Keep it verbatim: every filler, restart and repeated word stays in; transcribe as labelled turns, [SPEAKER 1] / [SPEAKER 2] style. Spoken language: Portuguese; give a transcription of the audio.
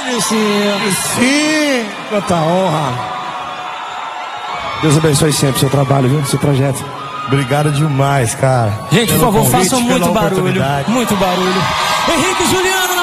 [SPEAKER 1] Nilcinho.
[SPEAKER 2] Sim, quanta honra.
[SPEAKER 3] Deus abençoe sempre o seu trabalho, viu? Seu projeto.
[SPEAKER 2] Obrigado demais, cara.
[SPEAKER 1] Gente, por favor,
[SPEAKER 2] convite,
[SPEAKER 1] façam muito
[SPEAKER 2] pela
[SPEAKER 1] barulho.
[SPEAKER 2] oportunidade.
[SPEAKER 1] Muito barulho. Henrique e Juliano.